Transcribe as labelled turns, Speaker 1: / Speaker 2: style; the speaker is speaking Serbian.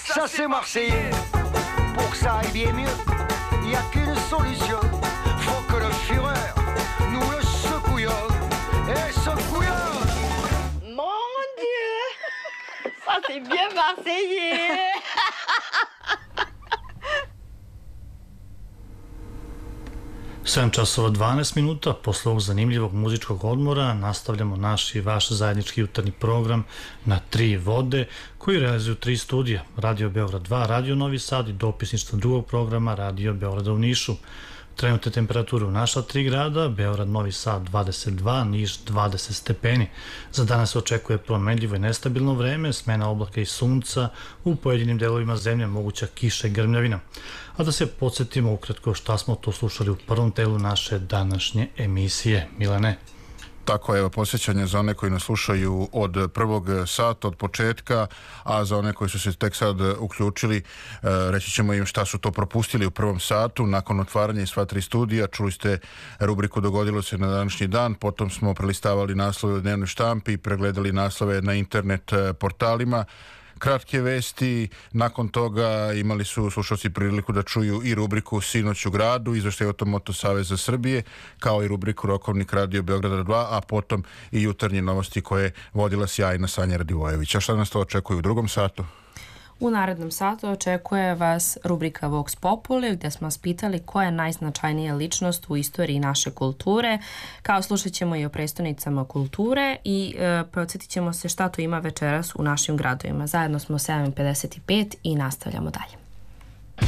Speaker 1: Ça c'est marseillais. Pour que ça aille bien mieux, il n'y a qu'une solution. Faut que le Führer nous le secouillons. Et secouillons.
Speaker 2: Mon Dieu, ça c'est bien marseillais.
Speaker 3: 7 časova 12 minuta, posle ovog zanimljivog muzičkog odmora nastavljamo naš i vaš zajednički jutarnji program na 3 vode koji realizuju 3 studija, Radio Beograd 2, Radio Novi Sad i dopisništvo drugog programa Radio Beograda u Nišu. Trenutne temperature u naša 3 grada, Beograd, Novi Sad 22, Niš 20 stepeni. Za danas se očekuje promenljivo i nestabilno vreme, smena oblaka i sunca, u pojedinim delovima zemlje moguća kiša i grmljavina. A da se podsjetimo ukratko šta smo to slušali u prvom delu naše današnje emisije. Milane?
Speaker 4: Tako je, posjećanje za one koji nas slušaju od prvog sata, od početka, a za one koji su se tek sad uključili, reći ćemo im šta su to propustili u prvom satu. Nakon otvaranja sva 3 studija, čuli ste rubriku Dogodilo se na današnji dan, potom smo prelistavali naslove u dnevnoj štampi i pregledali naslove na internet portalima. Kratke vesti, nakon toga imali su slušalci priliku da čuju i rubriku Sinoć u gradu, izveštaj Automoto Saveza Srbije, kao i rubriku Rokovnik Radio Beograda 2, a potom i jutarnje novosti koje vodila sjajna Sanja Radivojević. A šta nas to očekuje u drugom satu?
Speaker 5: U narednom satu očekuje vas rubrika Vox Populi, gdje smo vas pitali koja je najznačajnija ličnost u istoriji naše kulture. Kao slušat ćemo i o prestonicama kulture i podsjetit ćemo se šta to ima večeras u našim gradovima. Zajedno smo 7:55 i nastavljamo dalje.